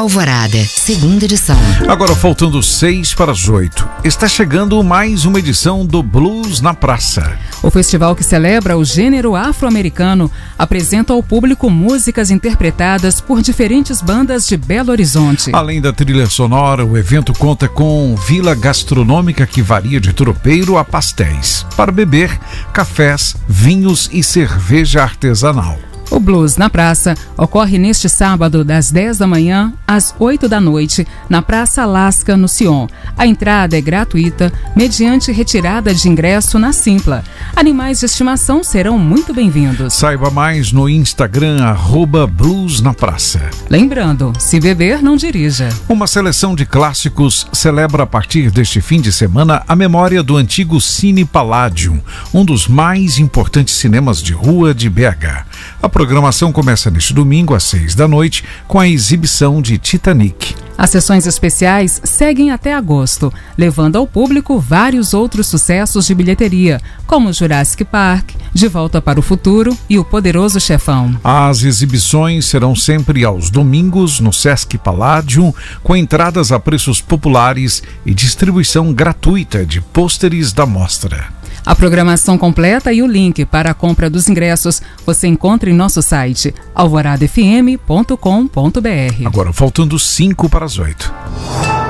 Alvorada, segunda edição. Agora faltando 6 para as 8. Está chegando mais uma edição do Blues na Praça. O festival que celebra o gênero afro-americano apresenta ao público músicas interpretadas por diferentes bandas de Belo Horizonte. Além da trilha sonora, o evento conta com vila gastronômica que varia de tropeiro a pastéis, para beber, cafés, vinhos e cerveja artesanal. O Blues na Praça ocorre neste sábado das 10 da manhã às 8 da noite, na Praça Lasca, no Sion. A entrada é gratuita, mediante retirada de ingresso na Simpla. Animais de estimação serão muito bem-vindos. Saiba mais no Instagram, @Blues na Praça. Lembrando, se beber, não dirija. Uma seleção de clássicos celebra a partir deste fim de semana a memória do antigo Cine Palladium, um dos mais importantes cinemas de rua de BH. A programação começa neste domingo às 6 da noite com a exibição de Titanic. As sessões especiais seguem até agosto, levando ao público vários outros sucessos de bilheteria, como Jurassic Park, De Volta para o Futuro e O Poderoso Chefão. As exibições serão sempre aos domingos no Sesc Palladium, com entradas a preços populares e distribuição gratuita de pôsteres da mostra. A programação completa e o link para a compra dos ingressos você encontra em nosso site alvoradafm.com.br. Agora faltando 5 para as 8.